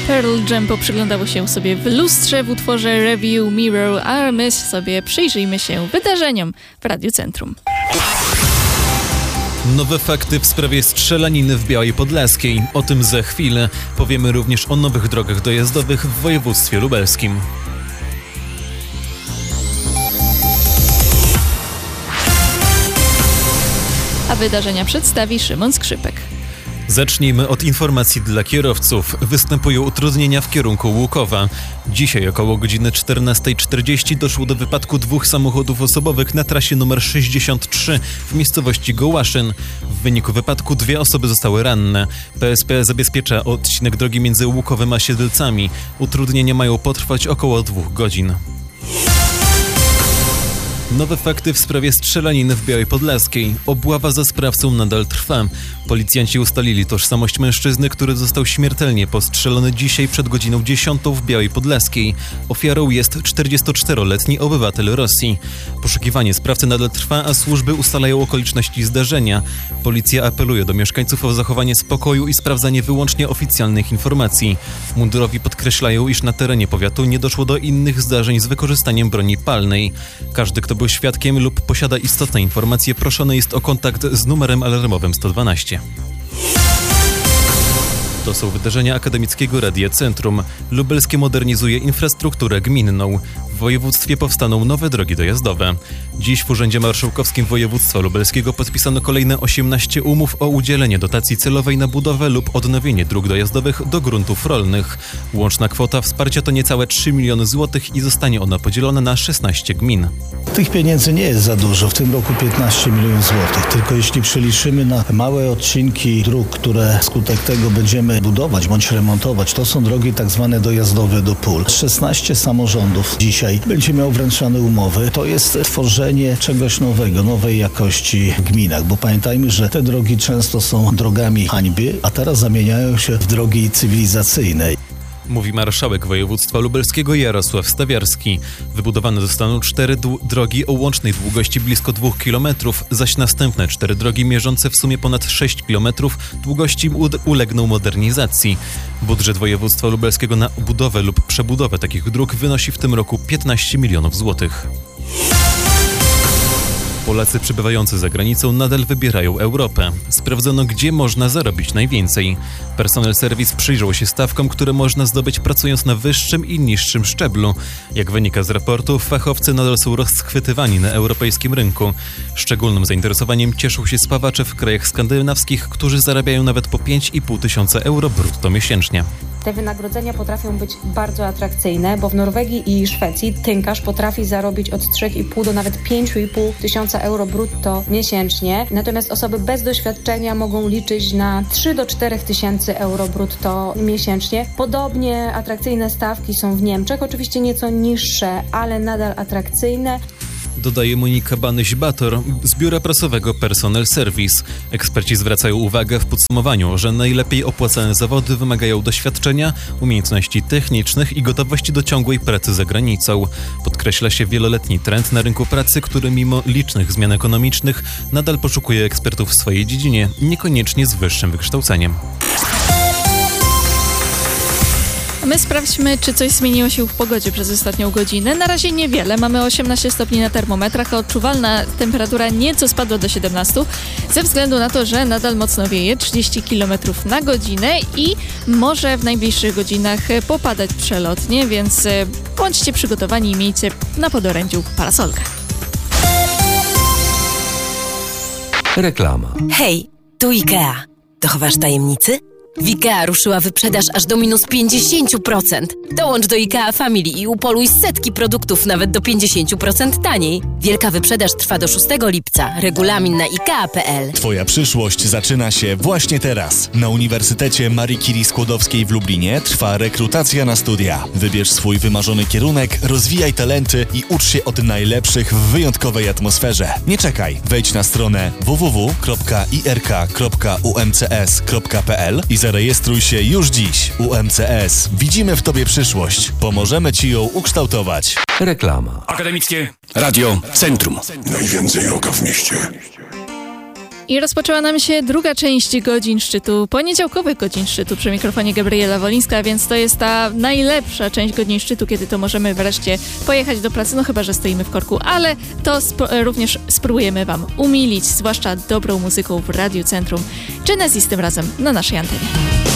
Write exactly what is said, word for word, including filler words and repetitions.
Pearl Jam poprzyglądało się sobie w lustrze w utworze Review Mirror, a my sobie przyjrzyjmy się wydarzeniom w Radiu Centrum. Nowe fakty w sprawie strzelaniny w Białej Podlaskiej. O tym za chwilę. Powiemy również o nowych drogach dojazdowych w województwie lubelskim. A wydarzenia przedstawi Szymon Skrzypek. Zacznijmy od informacji dla kierowców. Występują utrudnienia w kierunku Łukowa. Dzisiaj około godziny czternasta czterdzieści doszło do wypadku dwóch samochodów osobowych na trasie numer sześćdziesiąt trzy w miejscowości Gołaszyn. W wyniku wypadku dwie osoby zostały ranne. P S P zabezpiecza odcinek drogi między Łukowem a Siedlcami. Utrudnienia mają potrwać około dwóch godzin. Nowe fakty w sprawie strzelaniny w Białej Podlaskiej. Obława za sprawcą nadal trwa. Policjanci ustalili tożsamość mężczyzny, który został śmiertelnie postrzelony dzisiaj przed godziną dziesiątą w Białej Podlaskiej. Ofiarą jest czterdziestoczteroletni obywatel Rosji. Poszukiwanie sprawcy nadal trwa, a służby ustalają okoliczności zdarzenia. Policja apeluje do mieszkańców o zachowanie spokoju i sprawdzanie wyłącznie oficjalnych informacji. Mundurowi podkreślają, iż na terenie powiatu nie doszło do innych zdarzeń z wykorzystaniem broni palnej. Każdy, kto był świadkiem lub posiada istotne informacje, proszony jest o kontakt z numerem alarmowym sto dwanaście. To są wydarzenia Akademickiego Radia Centrum. Lubelskie modernizuje infrastrukturę gminną. W województwie powstaną nowe drogi dojazdowe. Dziś w Urzędzie Marszałkowskim Województwa Lubelskiego podpisano kolejne osiemnaście umów o udzielenie dotacji celowej na budowę lub odnowienie dróg dojazdowych do gruntów rolnych. Łączna kwota wsparcia to niecałe trzy miliony złotych i zostanie ona podzielona na szesnaście gmin. Tych pieniędzy nie jest za dużo, w tym roku piętnaście milionów złotych. Tylko jeśli przeliczymy na małe odcinki dróg, które wskutek tego będziemy budować bądź remontować, to są drogi tak zwane dojazdowe do pól. szesnaście samorządów dzisiaj będzie miał wręczane umowy. To jest tworzenie czegoś nowego, nowej jakości w gminach, bo pamiętajmy, że te drogi często są drogami hańby, a teraz zamieniają się w drogi cywilizacyjne. Mówi marszałek województwa lubelskiego Jarosław Stawiarski. Wybudowane zostaną cztery d- drogi o łącznej długości blisko dwóch kilometrów, zaś następne cztery drogi mierzące w sumie ponad sześć kilometrów długości u- ulegną modernizacji. Budżet województwa lubelskiego na budowę lub przebudowę takich dróg wynosi w tym roku piętnaście milionów złotych. Polacy przebywający za granicą nadal wybierają Europę. Sprawdzono, gdzie można zarobić najwięcej. Personel Service przyjrzał się stawkom, które można zdobyć pracując na wyższym i niższym szczeblu. Jak wynika z raportu, fachowcy nadal są rozchwytywani na europejskim rynku. Szczególnym zainteresowaniem cieszą się spawacze w krajach skandynawskich, którzy zarabiają nawet po pięć i pół tysiąca euro brutto miesięcznie. Te wynagrodzenia potrafią być bardzo atrakcyjne, bo w Norwegii i Szwecji tynkarz potrafi zarobić od trzy i pół do nawet pięć i pół tysiąca euro brutto miesięcznie. Natomiast osoby bez doświadczenia mogą liczyć na trzy do czterech tysięcy euro brutto miesięcznie. Podobnie atrakcyjne stawki są w Niemczech, oczywiście nieco niższe, ale nadal atrakcyjne. Dodaje Monika Banyś-Bator z biura prasowego Personel Service. Eksperci zwracają uwagę w podsumowaniu, że najlepiej opłacane zawody wymagają doświadczenia, umiejętności technicznych i gotowości do ciągłej pracy za granicą. Podkreśla się wieloletni trend na rynku pracy, który mimo licznych zmian ekonomicznych nadal poszukuje ekspertów w swojej dziedzinie, niekoniecznie z wyższym wykształceniem. My sprawdźmy, czy coś zmieniło się w pogodzie przez ostatnią godzinę. Na razie niewiele. Mamy osiemnaście stopni na termometrach, a odczuwalna temperatura nieco spadła do siedemnastu ze względu na to, że nadal mocno wieje trzydzieści kilometrów na godzinę i może w najbliższych godzinach popadać przelotnie, więc bądźcie przygotowani i miejcie na podorędziu parasolkę. Reklama. Hej, tu IKEA. Dochowasz tajemnicy? W IKEA ruszyła wyprzedaż aż do minus pięćdziesiąt procent. Dołącz do IKEA Family i upoluj setki produktów nawet do pięćdziesiąt procent taniej. Wielka wyprzedaż trwa do szóstego lipca. Regulamin na ikea kropka pe el. Twoja przyszłość zaczyna się właśnie teraz. Na Uniwersytecie Marii Curie Skłodowskiej w Lublinie trwa rekrutacja na studia. Wybierz swój wymarzony kierunek, rozwijaj talenty i ucz się od najlepszych w wyjątkowej atmosferze. Nie czekaj, wejdź na stronę w w w kropka i r k kropka u m c s kropka p l i zarejestruj się już dziś. U M C S. Widzimy w Tobie przyszłość. Pomożemy Ci ją ukształtować. Reklama. Akademickie Radio Centrum. Najwięcej roka w mieście. I rozpoczęła nam się druga część godzin szczytu, poniedziałkowych godzin szczytu przy mikrofonie Gabriela Wolińska, więc to jest ta najlepsza część godzin szczytu, kiedy to możemy wreszcie pojechać do pracy, no chyba że stoimy w korku, ale to sp- również spróbujemy Wam umilić, zwłaszcza dobrą muzyką w Radiu Centrum Genesis, tym razem na naszej antenie.